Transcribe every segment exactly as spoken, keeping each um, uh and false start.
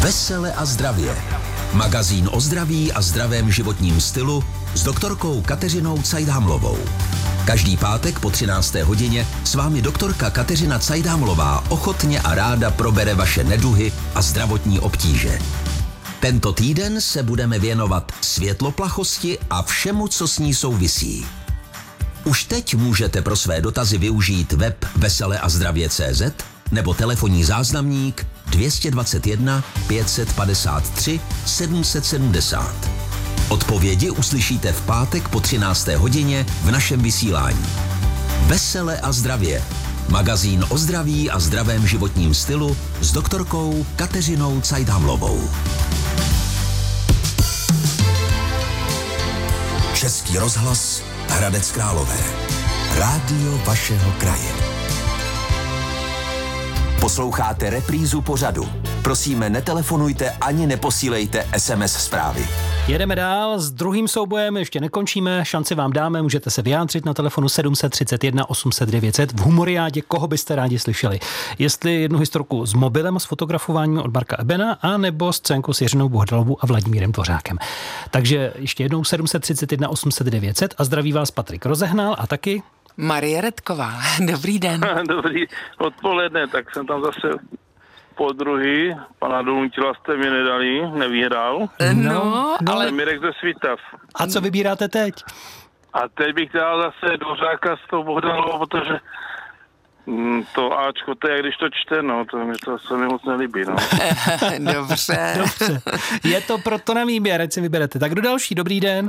Vesele a zdravě. Magazín o zdraví a zdravém životním stylu s doktorkou Kateřinou Cajdámlovou. Každý pátek po třinácté hodině s vámi doktorka Kateřina Cajdámlová ochotně a ráda probere vaše neduhy a zdravotní obtíže. Tento týden se budeme věnovat světloplachosti a všemu, co s ní souvisí. Už teď můžete pro své dotazy využít web vesele a zdravě tečka cé zet nebo telefonní záznamník dvě stě dvacet jedna pět set padesát tři sedm set sedmdesát. Odpovědi uslyšíte v pátek po třinácté hodině v našem vysílání. Vesele a zdravě. Magazín o zdraví a zdravém životním stylu s doktorkou Kateřinou Cajdámlovou. Český rozhlas Hradec Králové. Rádio vašeho kraje. Posloucháte reprízu pořadu. Prosíme, netelefonujte ani neposílejte es em es zprávy. Jedeme dál s druhým soubojem, ještě nekončíme, šanci vám dáme, můžete se vyjádřit na telefonu sedm set třicet jedna osm set devět set v Humoriádě, koho byste rádi slyšeli. Jestli jednu historku s mobilem, s fotografováním od Marka Ebena, anebo scénku s Jiřinou Bohdalovou a Vladimírem Dvořákem. Takže ještě jednou sedm set třicet jedna osm set devět set a zdraví vás Patrik Rozehnal a taky Marie Redková. Dobrý den. Dobrý odpoledne, tak jsem tam zase po druhý, pana Donutila jste mi nedali, nevyhrál. No, ale... ale... Mirek ze Svitav. A co vybíráte teď? A teď bych dal zase Dvořáka s tou Bohdalovou, protože mm, to Ačko, to je, když to čte, no, to, mě to se mi moc nelíbí, no. Dobře. Dobře. Je to proto na výběr, ať si vyberete. Tak kdo další? Dobrý den.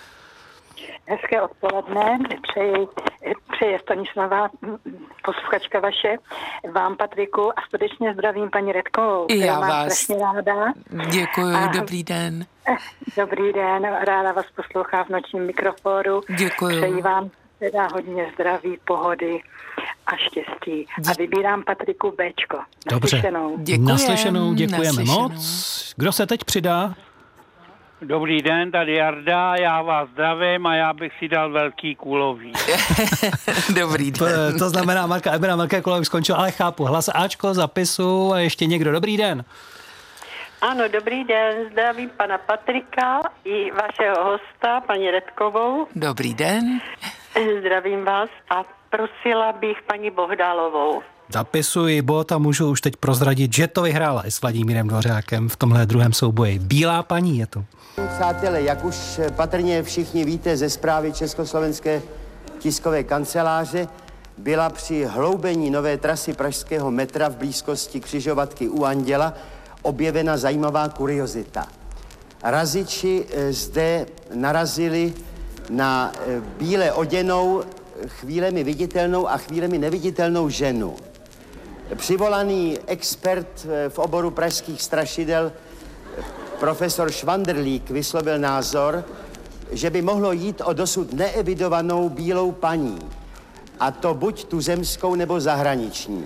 Hezké odpoledne, přeji, přeji Stanislava, posluchačka vaše, vám Patriku a skutečně zdravím paní Redkovou. I já mám vás. strašně ráda. Děkuji, A, dobrý den. Dobrý den, ráda vás poslouchám v nočním mikrofonu. Děkuji. Přeji vám teda hodně zdraví, pohody a štěstí. A vybírám Patriku Béčko. Dobře. Naslyšenou. Děkujem. Naslyšenou, děkujeme Naslyšenou. moc. Kdo se teď přidá? Dobrý den, tady Jarda, já vás zdravím a já bych si dal velký kůlový. Dobrý To, den. to znamená Marka Ebena, velké kolo už skončil, ale chápu. Hlas Ačko, zapisu a ještě někdo. Dobrý den. Ano, dobrý den, zdravím pana Patrika i vašeho hosta, paní Redkovou. Dobrý den. Zdravím vás a prosila bych paní Bohdalovou. Zapisuji bod a můžu už teď prozradit, že to vyhrála i s Vladimírem Dvořákem v tomhle druhém souboji. Bílá paní je to. Přátelé, jak už patrně všichni víte ze zprávy Československé tiskové kanceláře, byla při hloubení nové trasy pražského metra v blízkosti křižovatky u Anděla objevena zajímavá kuriozita. Raziči zde narazili na bíle oděnou, chvílemi viditelnou a chvílemi neviditelnou ženu. Přivolaný expert v oboru pražských strašidel profesor Švandrlík vyslovil názor, že by mohlo jít o dosud neevidovanou bílou paní, a to buď tuzemskou nebo zahraniční.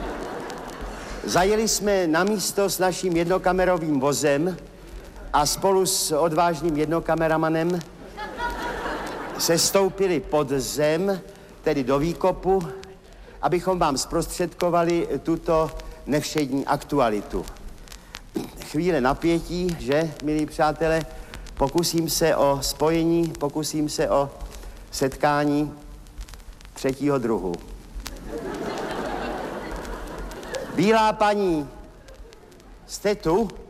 Zajeli jsme na místo s naším jednokamerovým vozem a spolu s odvážným jednokameramanem sestoupili pod zem, tedy do výkopu, abychom vám zprostředkovali tuto nevšední aktualitu. Chvíle napětí, že, milí přátelé, pokusím se o spojení, pokusím se o setkání třetího druhu. Bílá paní, jste tu?